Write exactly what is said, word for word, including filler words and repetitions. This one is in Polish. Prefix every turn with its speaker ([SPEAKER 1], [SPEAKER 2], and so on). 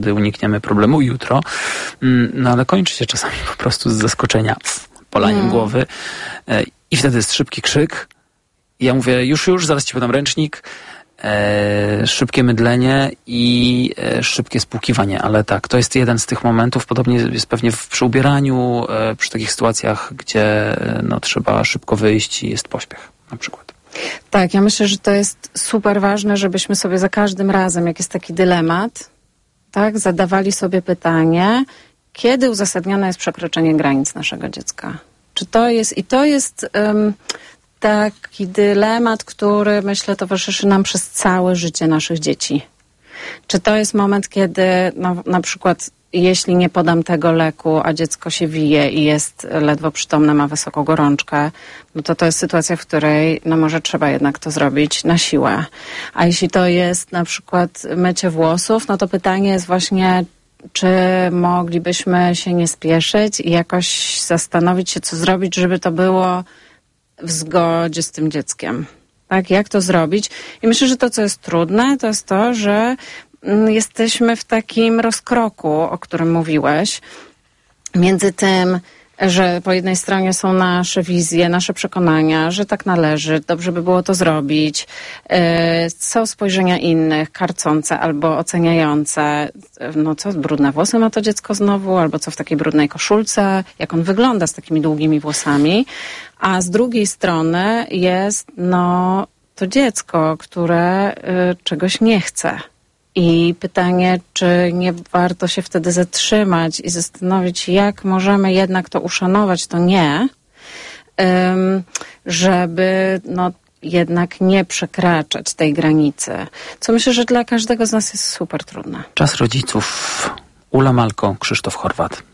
[SPEAKER 1] unikniemy problemu jutro, no ale kończy się czasami po prostu z zaskoczenia polaniem mm. głowy i wtedy jest szybki krzyk. Ja mówię, już, już, zaraz ci podam ręcznik, e, szybkie mydlenie i e, szybkie spłukiwanie, ale tak, to jest jeden z tych momentów, podobnie jest pewnie w, przy ubieraniu, e, przy takich sytuacjach, gdzie e, no, trzeba szybko wyjść i jest pośpiech na przykład.
[SPEAKER 2] Tak, ja myślę, że to jest super ważne, żebyśmy sobie za każdym razem, jak jest taki dylemat, tak, zadawali sobie pytanie, kiedy uzasadnione jest przekroczenie granic naszego dziecka. Czy to jest, i to jest um, taki dylemat, który, myślę, towarzyszy nam przez całe życie naszych dzieci. Czy to jest moment, kiedy no, na przykład jeśli nie podam tego leku, a dziecko się wije i jest ledwo przytomne, ma wysoką gorączkę, no to to jest sytuacja, w której no może trzeba jednak to zrobić na siłę. A jeśli to jest na przykład mycie włosów, no to pytanie jest właśnie, czy moglibyśmy się nie spieszyć i jakoś zastanowić się, co zrobić, żeby to było w zgodzie z tym dzieckiem. Tak, jak to zrobić? I myślę, że to, co jest trudne, to jest to, że jesteśmy w takim rozkroku, o którym mówiłeś, między tym, że po jednej stronie są nasze wizje, nasze przekonania, że tak należy, dobrze by było to zrobić. Są spojrzenia innych, karcące albo oceniające. No co, brudne włosy ma to dziecko znowu, albo co w takiej brudnej koszulce, jak on wygląda z takimi długimi włosami. A z drugiej strony jest no to dziecko, które y, czegoś nie chce. I pytanie, czy nie warto się wtedy zatrzymać i zastanowić, jak możemy jednak to uszanować, to nie, um, żeby no, jednak nie przekraczać tej granicy. Co myślę, że dla każdego z nas jest super trudne.
[SPEAKER 1] Czas rodziców. Ula Malko, Krzysztof Horwat.